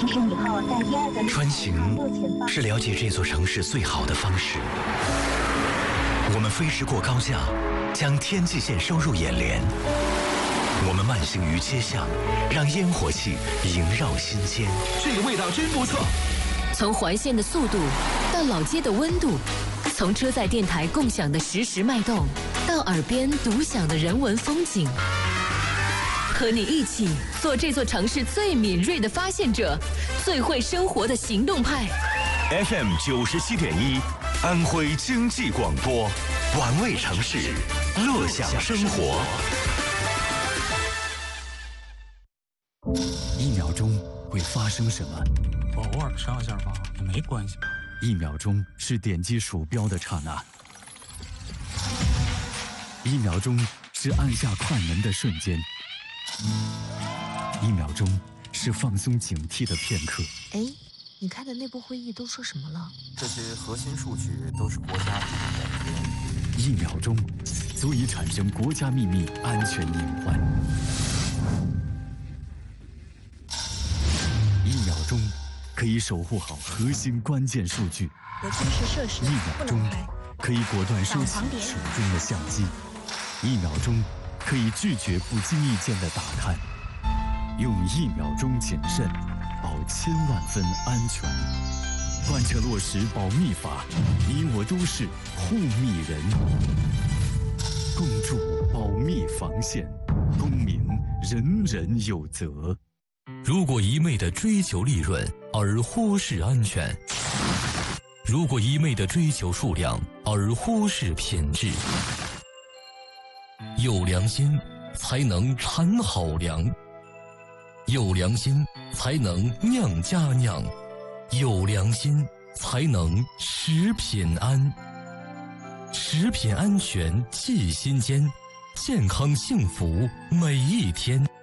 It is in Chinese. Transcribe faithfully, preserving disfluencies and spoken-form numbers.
提升以后，在第二个穿行是了解这座城市最好的方式。我们飞驰过高架，将天际线收入眼帘。我们慢行于街巷，让烟火气萦绕心间。 这个味道真不错。 从环线的速度到老街的温度，从车载电台共享的实时脉动，到耳边独享的人文风景。和你一起做这座城市最敏锐的发现者，最会生活的行动派。 F M 九十七点一，安徽经济广播，玩味城市，乐享生活。 一秒钟会发生什么？ 我偶尔上一下吧，也没关系吧。 一秒钟是点击鼠标的刹那，一秒钟是按下快门的瞬间，一秒钟是放松警惕的片刻。 哎，你开的内部会议都说什么了？ 这些核心数据都是国家机密文件。 一秒钟足以产生国家秘密安全隐患。一秒钟可以守护好核心关键数据。 核军事设施一秒钟可以果断收起手中的相机。一秒钟可以拒绝不经意间的打探。用一秒钟谨慎，保千万分安全。贯彻落实保密法，你我都是护密人。共筑保密防线，公民人人有责。 如果一味地追求利润而忽视安全，如果一味地追求数量而忽视品质，有良心才能产好粮，有良心才能酿佳酿，有良心才能食品安。食品安全系心间，健康幸福每一天。